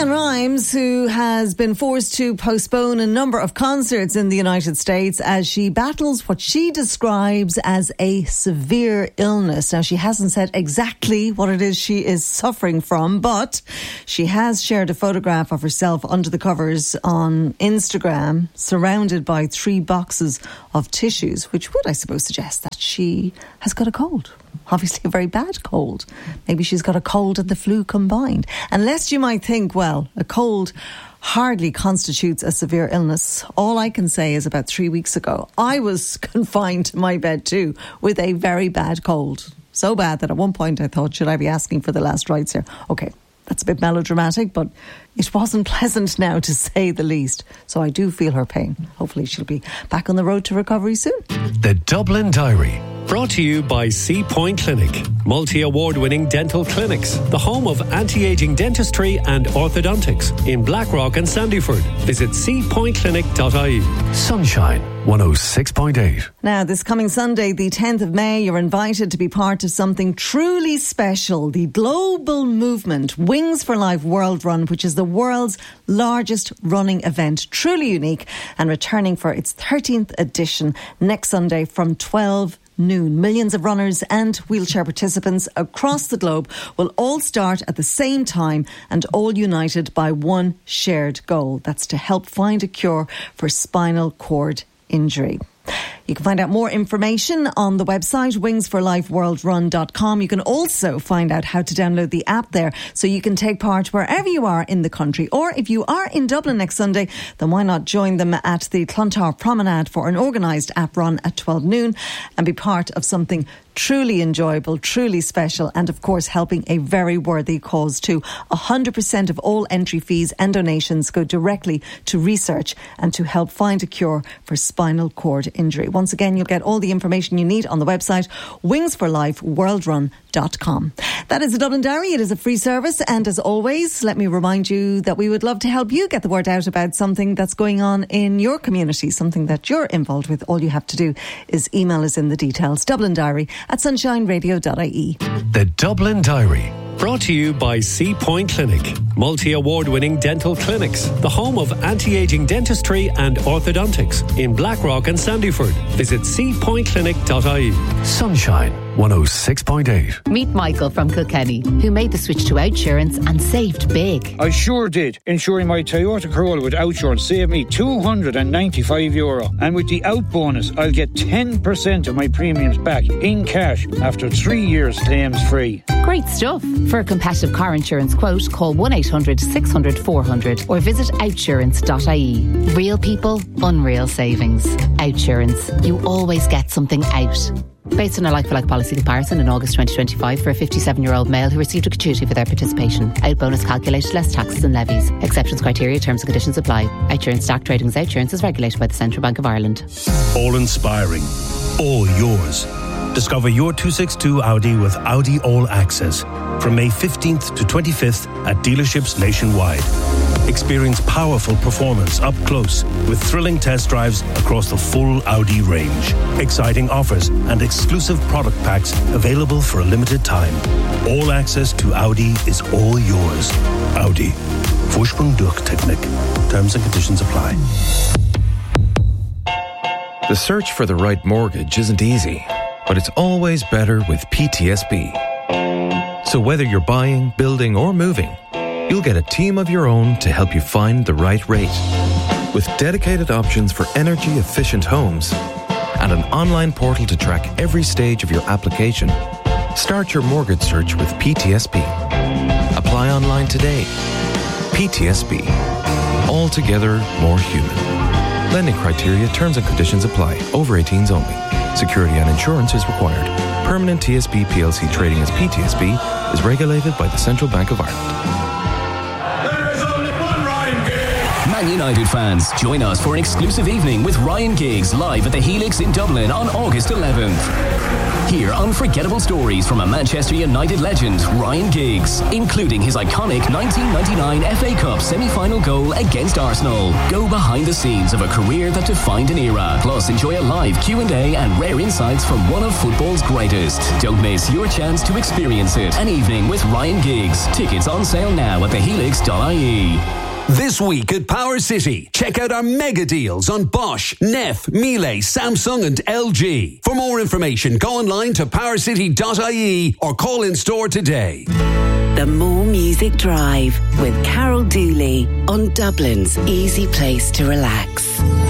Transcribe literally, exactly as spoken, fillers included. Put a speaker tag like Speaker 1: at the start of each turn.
Speaker 1: LeAnn Rimes, who has been forced to postpone a number of concerts in the United States as she battles what she describes as a severe illness. Now, she hasn't said exactly what it is she is suffering from, but she has shared a photograph of herself under the covers on Instagram, surrounded by three boxes of tissues, which would, I suppose, suggest that she has got a cold. Obviously a very bad cold. Maybe she's got a cold and the flu combined. And lest you might think, well, a cold hardly constitutes a severe illness. All I can say is about three weeks ago, I was confined to my bed too with a very bad cold. So bad that at one point I thought, should I be asking for the last rites here? Okay, that's a bit melodramatic, but it wasn't pleasant now, to say the least. So I do feel her pain. Hopefully she'll be back on the road to recovery soon.
Speaker 2: The Dublin Diary. Brought to you by C Point Clinic, multi-award-winning dental clinics, the home of anti-aging dentistry and orthodontics in Blackrock and Sandyford. Visit c point clinic dot I E. Sunshine one oh six point eight.
Speaker 1: Now, this coming Sunday, the tenth of May, you're invited to be part of something truly special, the global movement Wings for Life World Run, which is the world's largest running event, truly unique, and returning for its thirteenth edition next Sunday from twelve noon. Millions of runners and wheelchair participants across the globe will all start at the same time and all united by one shared goal. That's to help find a cure for spinal cord injury. You can find out more information on the website wings for life world run dot com. You can also find out how to download the app there so you can take part wherever you are in the country. Or if you are in Dublin next Sunday, then why not join them at the Clontarf Promenade for an organised app run at twelve noon and be part of something truly enjoyable, truly special, and of course helping a very worthy cause too. one hundred percent of all entry fees and donations go directly to research and to help find a cure for spinal cord injury. Once again, you'll get all the information you need on the website wings for life world run dot com. That is the Dublin Diary. It is a free service, and as always, let me remind you that we would love to help you get the word out about something that's going on in your community, something that you're involved with. All you have to do is email us in the details. Dublin Diary at sunshine radio dot I E.
Speaker 2: The Dublin Diary. Brought to you by C Point Clinic, multi-award-winning dental clinics, the home of anti-aging dentistry and orthodontics in Blackrock and Sandyford. Visit c point clinic dot I E. Sunshine one oh six point eight.
Speaker 3: Meet Michael from Kilkenny, who made the switch to Outsurance and saved big.
Speaker 4: I sure did. Insuring my Toyota Corolla with Outsurance saved me two hundred ninety-five euro. And with the Out bonus, I'll get ten percent of my premiums back in cash after three years claims free.
Speaker 3: Great stuff. For a competitive car insurance quote, call one eight hundred six hundred four hundred or visit outsurance dot I E. Real people, unreal savings. Outsurance. You always get something out. Based on a like-for-like policy comparison in August twenty twenty-five for a fifty-seven-year-old male who received a gratuity for their participation. Out bonus calculated less taxes and levies. Exceptions, criteria, terms and conditions apply. Outsurance Stack Trading as Outsurance is regulated by the Central Bank of Ireland.
Speaker 5: All inspiring. All yours. Discover your two sixty-two Audi with Audi All Access from May fifteenth to twenty-fifth at dealerships nationwide. Experience powerful performance up close with thrilling test drives across the full Audi range. Exciting offers and exclusive product packs available for a limited time. All access to Audi is all yours. Audi. Vorsprung durch Technik. Terms and conditions apply.
Speaker 6: The search for the right mortgage isn't easy, but it's always better with P T S B. So whether you're buying, building or moving, you'll get a team of your own to help you find the right rate. With dedicated options for energy-efficient homes and an online portal to track every stage of your application, start your mortgage search with P T S B. Apply online today. P T S B. Altogether more human. Lending criteria, terms and conditions apply. Over eighteens only. Security and insurance is required. Permanent T S B P L C trading as P T S B is regulated by the Central Bank of Ireland.
Speaker 7: Man United fans, join us for an exclusive evening with Ryan Giggs live at the Helix in Dublin on August eleventh. Hear unforgettable stories from a Manchester United legend, Ryan Giggs, including his iconic nineteen ninety-nine F A Cup semi-final goal against Arsenal. Go behind the scenes of a career that defined an era. Plus, enjoy a live Q and A and rare insights from one of football's greatest. Don't miss your chance to experience it. An evening with Ryan Giggs. Tickets on sale now at the helix dot I E.
Speaker 8: This week at Power City, check out our mega deals on Bosch, Neff, Miele, Samsung and L G. For more information, go online to power city dot I E or call in store today.
Speaker 9: The More Music Drive with Carol Dooley on Dublin's easy place to relax.